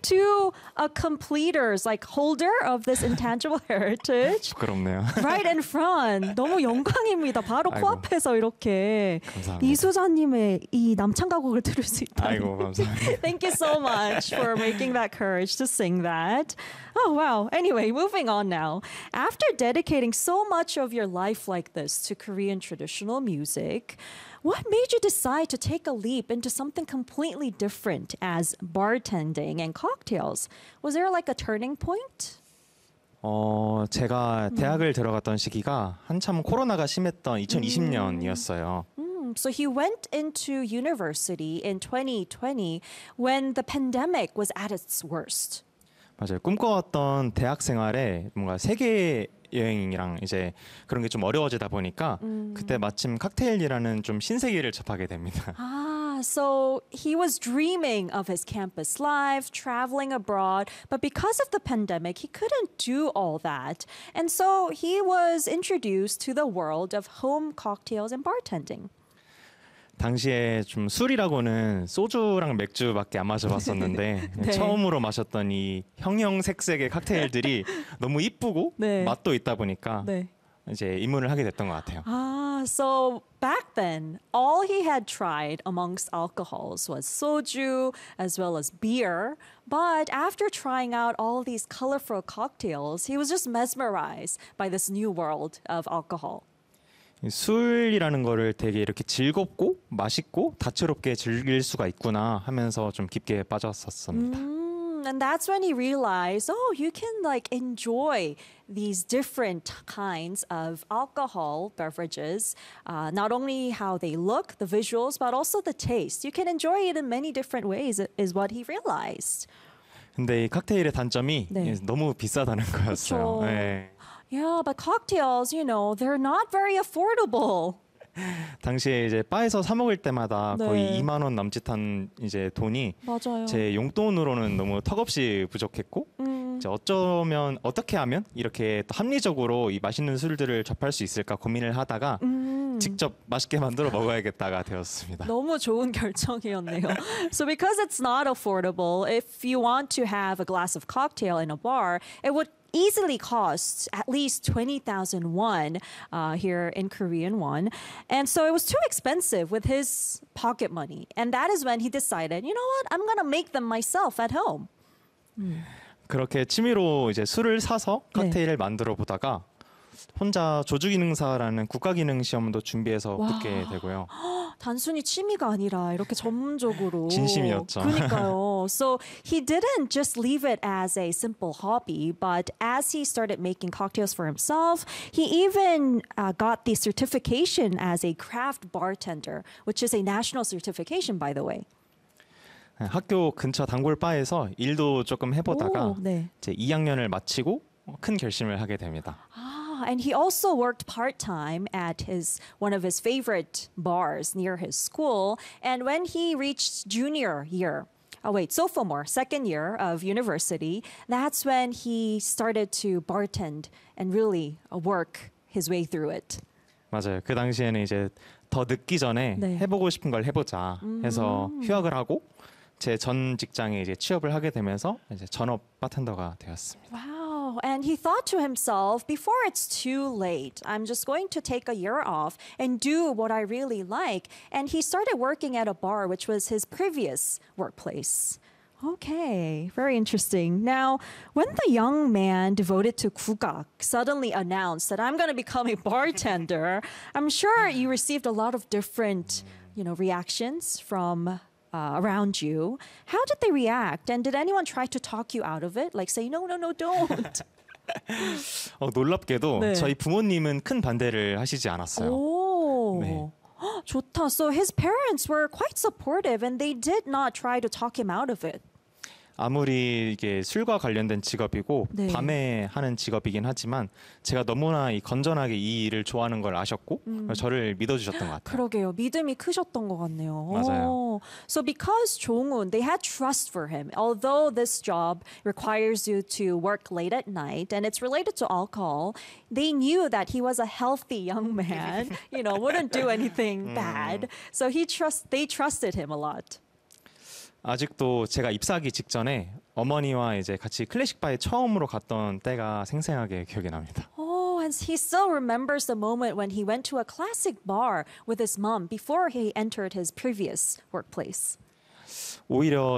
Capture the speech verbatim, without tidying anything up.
to a completers, like holder of this intangible heritage. 부끄럽네요. Right in front. 너무 영광입니다. 바로 아이고. 코앞에서 이렇게 감사합니다. 이수자님의 이 남창가곡을 들을 수 있다. 아이고 감사합니다. Thank you so much for making that courage to sing that. Oh, wow. Anyway, moving on now. After dedicating so much of your life like this to Korean traditional music, what made you decide to take a leap into something completely different as bartending and cocktails? Was there like a turning point? 어, 제가 대학을 들어갔던 시기가 한참 코로나가 심했던 이천이십 년이었어요. Mm, so he went into university in twenty twenty when the pandemic was at its worst. 맞아요. 꿈꿔왔던 대학 생활에 뭔가 세계 여행이랑 이제 그런 게 좀 어려워지다 보니까 그때 마침 칵테일이라는 좀 신세계를 접하게 됩니다. Ah, so he was dreaming of his campus life, traveling abroad, but because of the pandemic, he couldn't do all that. And so he was introduced to the world of home cocktails and bartending. 당시에 좀 술이라고는 소주랑 맥주밖에 안 마셔봤었는데 네. 처음으로 마셨던 이 형형색색의 칵테일들이 너무 이쁘고 네. 맛도 있다 보니까 네. 이제 입문을 하게 됐던 것 같아요. Ah, so back then, all he had tried amongst alcohols was soju as well as beer. But after trying out all these colorful cocktails, he was just mesmerized by this new world of alcohol. 술이라는 거를 되게 이렇게 즐겁고 맛있고 다채롭게 즐길 수가 있구나 하면서 좀 깊게 빠졌었습니다. Mm, and that's when he realized, oh, you can like enjoy these different kinds of alcohol beverages, uh, not only how they look, the visuals, but also the taste. You can enjoy it in many different ways, is what he realized. 근데 이 칵테일의 단점이 네. 너무 비싸다는 거였어요. 그쵸. 네. Yeah, but cocktails, you know, they're not very affordable. 당시에 이제 바에서 사 먹을 때마다 네. 거의 이만 원 남짓한 이제 돈이 맞아요. 제 용돈으로는 너무 턱없이 부족했고 음. 이제 어쩌면 어떻게 하면 이렇게 또 합리적으로 이 맛있는 술들을 접할 수 있을까 고민을 하다가 음. 직접 맛있게 만들어 먹어야겠다가 되었습니다. 너무 좋은 결정이었네요. So because it's not affordable, if you want to have a glass of cocktail in a bar, it would easily costs at least twenty thousand won uh, here in Korean won. And so it was too expensive with his pocket money. And that is when he decided, you know what, I'm going to make them myself at home. 그렇게 취미로 이제 술을 사서 칵테일을 만들어 보다가 혼자 조주기능사라는 국가기능 시험도 준비해서 와. 붙게 되고요. 단순히 취미가 아니라 이렇게 전문적으로 진심이었죠. 그러니까요. So he didn't just leave it as a simple hobby, but as he started making cocktails for himself, he even uh, got the certification as a craft bartender, which is a national certification, by the way. 학교 근처 단골 바에서 일도 조금 해보다가 오, 네. 이제 이 학년을 마치고 큰 결심을 하게 됩니다. Ah, and he also worked part-time at his one of his favorite bars near his school. And when he reached junior year, oh wait, sophomore, second year of university, that's when he started to bartend and really uh, work his way through it. 맞아요. 그 당시에는 이제 더 늦기 전에 네. 해보고 싶은 걸 해보자 해서 휴학을 하고 제 전 직장에 이제 취업을 하게 되면서 이제 전업 바텐더가 되었습니다. Wow. And he thought to himself, before it's too late, I'm just going to take a year off and do what I really like. And he started working at a bar, which was his previous workplace. Okay, very interesting. Now, when the young man devoted to kugak suddenly announced that I'm going to become a bartender, I'm sure you received a lot of different, you know, reactions from uh, around you. How did they react? And did anyone try to talk you out of it? Like say, no, no, no, don't. 어, 놀랍게도 네. 저희 부모님은 큰 반대를 하시지 않았어요. 오. 네. 헉, 좋다. So his parents were quite supportive and they did not try to talk him out of it. 아무리 이게 술과 관련된 직업이고 네. 밤에 하는 직업이긴 하지만 제가 너무나 이 건전하게 이 일을 좋아하는 걸 아셨고 저를 믿어주셨던 것 같아요. 그러게요. 믿음이 크셨던 것 같네요. 맞아요. 오. So because 종훈, they had trust for him. Although this job requires you to work late at night and it's related to alcohol, they knew that he was a healthy young man, you know, wouldn't do anything bad. So he trust they trusted him a lot. 아직도 제가 입사하기 직전에 어머니와 이제 같이 클래식 바에 처음으로 갔던 때가 생생하게 기억이 납니다. Oh, and he still remembers the moment when he went to a classic bar with his mom before he entered his previous workplace. 오히려